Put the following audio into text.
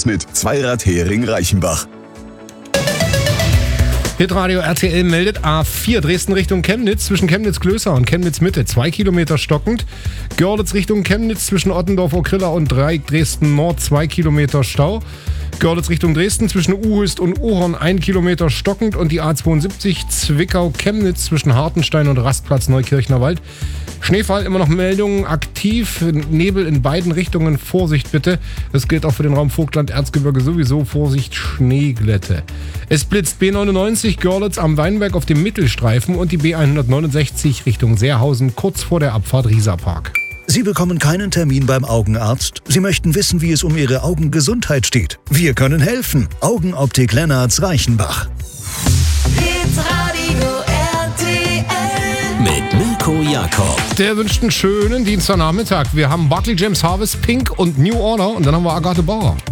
los mit Zweirad-Hering Reichenbach. Hitradio RTL meldet A4 Dresden Richtung Chemnitz zwischen Chemnitz-Klößer und Chemnitz-Mitte 2 Kilometer stockend. Görlitz Richtung Chemnitz zwischen Ottendorf-Okrilla und Dreieck Dresden-Nord 2 Kilometer Stau. Görlitz Richtung Dresden zwischen Uhöst und Uhorn 1 Kilometer stockend und die A72 Zwickau-Chemnitz zwischen Hartenstein und Rastplatz Neukirchner Wald. Schneefall, immer noch Meldungen aktiv, Nebel in beiden Richtungen, Vorsicht bitte. Das gilt auch für den Raum Vogtland-Erzgebirge sowieso, Vorsicht Schneeglätte. Es blitzt B99 Görlitz am Weinberg auf dem Mittelstreifen und die B169 Richtung Seerhausen kurz vor der Abfahrt Rieserpark. Sie bekommen keinen Termin beim Augenarzt. Sie möchten wissen, wie es um Ihre Augengesundheit steht. Wir können helfen. Augenoptik Lennartz Reichenbach. Hitradio RTL Mit Mirko Jakob. Der wünscht einen schönen Dienstagnachmittag. Wir haben Barclay James Harvest, Pink und New Order und dann haben wir Agathe Bauer.